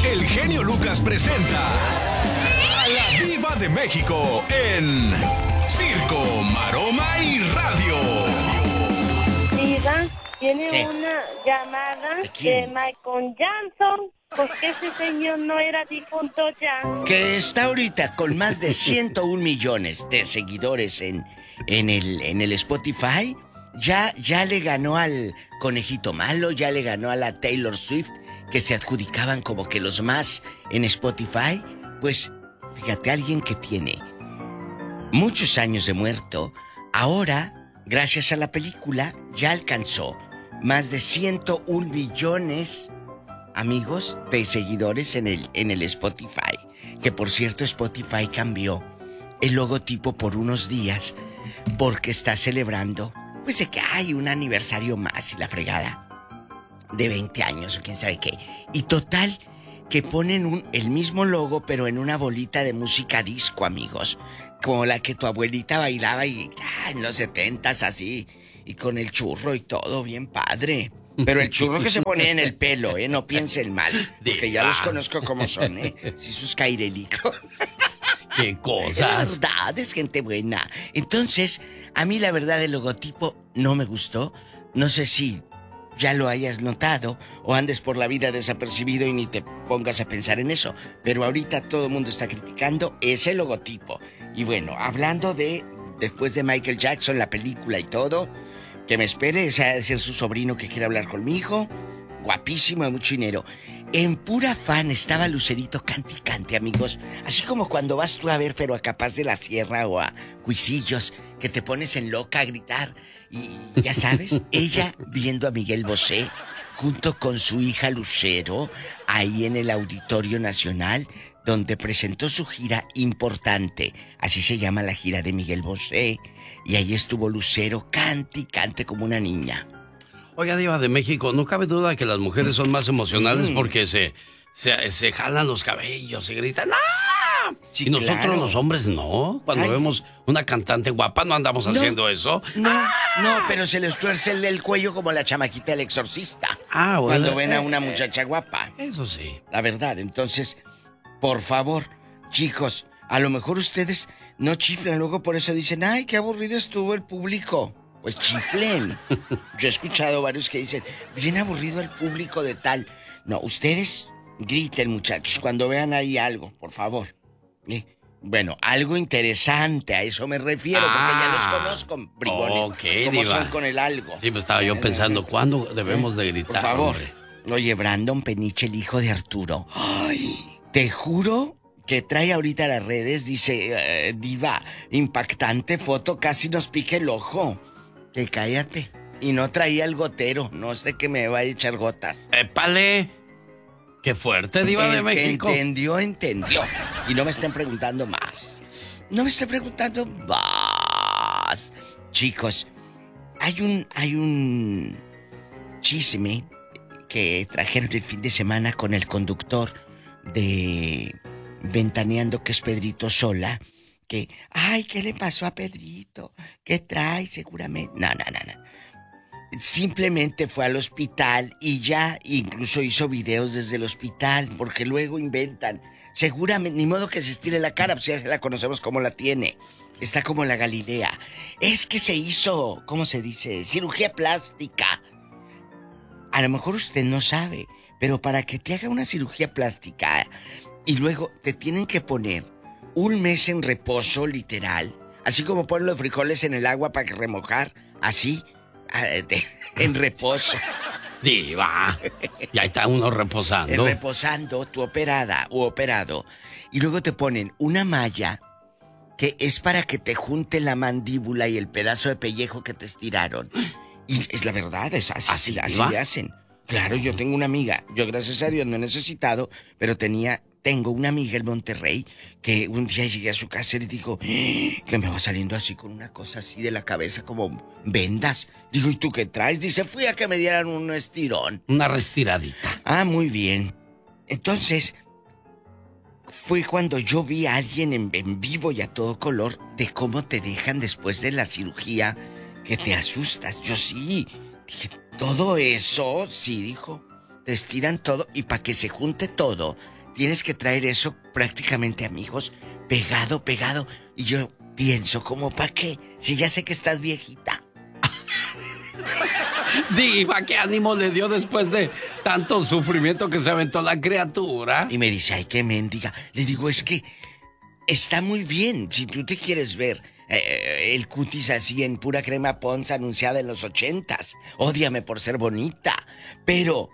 el genio Lucas presenta a la Diva de México en Circo, Maroma y Radio. Diva, tiene ¿Qué? una llamada ¿De quién? Michael Jackson, porque ese señor no era difunto ya. Que está ahorita con más de 101 millones de seguidores en el Spotify. Ya le ganó al Conejito Malo, ya le ganó a la Taylor Swift, que se adjudicaban como que los más en Spotify. Pues, fíjate, alguien que tiene muchos años de muerto, ahora, gracias a la película, ya alcanzó más de 101 millones, amigos, de seguidores en el Spotify. Que por cierto, Spotify cambió el logotipo por unos días porque está celebrando, pues, de que hay un aniversario más y la fregada de 20 años o quién sabe qué. Y total, que ponen el mismo logo, pero en una bolita de música disco, amigos. Como la que tu abuelita bailaba en los 70s, así. Y con el churro y todo, bien padre. Pero el churro que se pone en el pelo, no piensen mal. Porque ya los conozco como son, Sí, sus cairelitos. ¡Qué cosas! Es verdad, es gente buena. Entonces, a mí la verdad el logotipo no me gustó. No sé si ya lo hayas notado o andes por la vida desapercibido y ni te pongas a pensar en eso. Pero ahorita todo el mundo está criticando ese logotipo. Y bueno, hablando de después de Michael Jackson, la película y todo, que me espere, ese ha de ser su sobrino que quiere hablar conmigo. Guapísimo, de mucho dinero. En pura fan estaba Lucerito cante y cante, amigos. Así como cuando vas tú a ver, pero a Capaz de la Sierra o a Cuisillos, que te pones en loca a gritar. Y ya sabes, ella viendo a Miguel Bosé junto con su hija Lucero, ahí en el Auditorio Nacional, donde presentó su gira importante. Así se llama la gira de Miguel Bosé. Y ahí estuvo Lucero, cante y cante como una niña. Oiga, Diva de México, no cabe duda que las mujeres son más emocionales porque se jalan los cabellos, se gritan ¡ah! Sí, y nosotros claro. Los hombres no. Cuando vemos una cantante guapa no andamos haciendo eso. No, pero se les tuerce el cuello como la chamaquita del exorcista. Bueno, cuando ven a una muchacha guapa. Eso sí. La verdad, entonces, por favor, chicos, a lo mejor ustedes no chiflan, luego por eso dicen, ay, qué aburrido estuvo el público. Pues chiflen. Yo he escuchado varios que dicen, bien aburrido el público de tal. No, ustedes griten, muchachos, cuando vean ahí algo, por favor. Bueno, algo interesante, a eso me refiero, porque ya los conozco, bribones. Ok, como Diva. son con el algo. Sí, pues estaba yo pensando, ¿cuándo debemos de gritar? Por favor. Hombre? Oye, Brandon Peniche, el hijo de Arturo. Ay, te juro que trae ahorita las redes, dice, Diva, impactante foto, casi nos pique el ojo. Que cállate. Y no traía el gotero, no sé que me va a echar gotas. ¡Épale! ¡Qué fuerte, Diva de México! Que entendió. Y no me estén preguntando más. No me estén preguntando más. Chicos, hay un chisme que trajeron el fin de semana con el conductor de Ventaneando, que es Pedrito Sola. Que, ay, ¿qué le pasó a Pedrito? ¿Qué trae seguramente? No. Simplemente fue al hospital y ya incluso hizo videos desde el hospital, porque luego inventan. Seguramente, ni modo que se estire la cara, pues ya la conocemos como la tiene. Está como la Galilea. Es que se hizo, ¿cómo se dice? Cirugía plástica. A lo mejor usted no sabe, pero para que te haga una cirugía plástica y luego te tienen que poner un mes en reposo, literal. Así como ponen los frijoles en el agua para que remojar. Así, en reposo. Diva. Y ahí está uno reposando. Reposando, tú operada u operado. Y luego te ponen una malla que es para que te junte la mandíbula y el pedazo de pellejo que te estiraron. Y es la verdad, es así le hacen. Claro, yo tengo una amiga. Yo, gracias a Dios, no he necesitado, pero tengo una amiga en Monterrey que un día llegué a su casa y dijo que me va saliendo así con una cosa así de la cabeza como vendas. Digo, ¿y tú qué traes? Dice, fui a que me dieran un estirón. Una restiradita. Ah, muy bien. Entonces, fue cuando yo vi a alguien en vivo y a todo color de cómo te dejan después de la cirugía, que te asustas. Yo sí, dije, todo eso, sí, dijo, te estiran todo y para que se junte todo, tienes que traer eso prácticamente, amigos, pegado. Y yo pienso, ¿cómo para qué? Si ya sé que estás viejita. Diva, ¿qué ánimo le dio después de tanto sufrimiento que se aventó la criatura? Y me dice, ay, qué mendiga. Le digo, es que está muy bien. Si tú te quieres ver el cutis así en pura crema Pond's anunciada en los 80s. Ódiame por ser bonita. Pero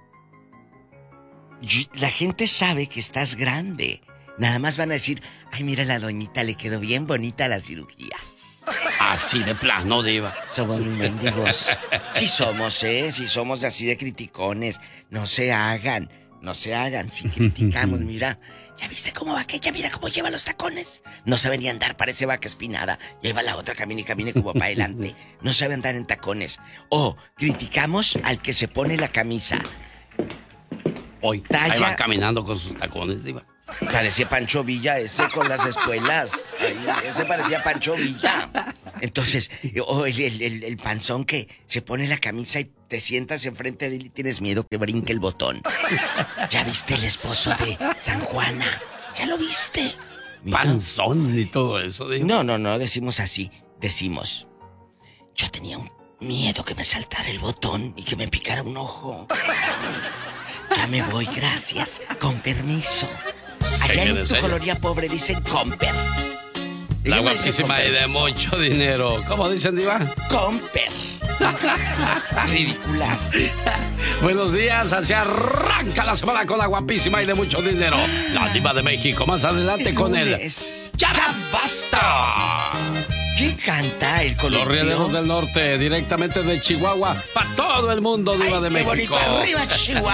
la gente sabe que estás grande. Nada más van a decir, ay, mira, la doñita le quedó bien bonita la cirugía. Así de plano, Diva. Somos muy mendigos. Sí somos, sí somos así de criticones. No se hagan. Si criticamos, mira. ¿Ya viste cómo va aquella? Mira cómo lleva los tacones. No sabe ni andar, parece vaca espinada. Lleva la otra, camine como para adelante. No sabe andar en tacones. O criticamos al que se pone la camisa. Hoy, ahí va caminando con sus tacones, Diva. Parecía Pancho Villa ese con las espuelas. Ese parecía Pancho Villa. Entonces, o el panzón que se pone la camisa y te sientas enfrente de él y tienes miedo que brinque el botón. ¿Ya viste el esposo de San Juana? ¿Ya lo viste? Mira. Panzón y todo eso, Diva. No, decimos así. Decimos, yo tenía un miedo que me saltara el botón y que me picara un ojo. Ya me voy, gracias. Con permiso. Allá en tu colonia pobre dicen comper. La guapísima y de mucho dinero. ¿Cómo dicen, Diva? Comper. Ridículas. Buenos días, así arranca la semana con la guapísima y de mucho dinero. La Diva de México, más adelante con él. ¡Ya basta! ¿Quién canta el columpio? Los Rieleros del Norte, directamente de Chihuahua, para todo el mundo, Diva de México. Qué bonito, arriba Chihuahua.